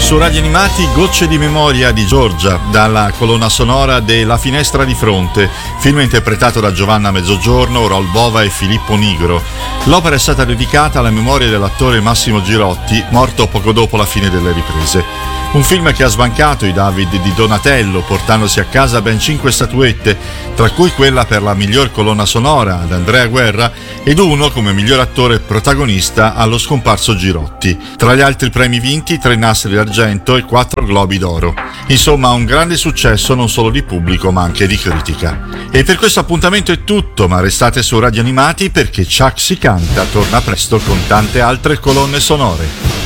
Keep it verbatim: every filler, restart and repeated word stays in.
Su Radio Animati, Gocce di memoria di Giorgia, dalla colonna sonora de La finestra di fronte, film interpretato da Giovanna Mezzogiorno, Raul Bova e Filippo Nigro. L'opera è stata dedicata alla memoria dell'attore Massimo Girotti, morto poco dopo la fine delle riprese. Un film che ha sbancato i David di Donatello, portandosi a casa ben cinque statuette, tra cui quella per la miglior colonna sonora ad Andrea Guerra ed uno come miglior attore protagonista allo scomparso Girotti. Tra gli altri premi vinti, tre nastri d'argento e quattro globi d'oro. Insomma, un grande successo non solo di pubblico ma anche di critica. E per questo appuntamento è tutto, ma restate su Radio Animati perché Chuck si canta torna presto con tante altre colonne sonore.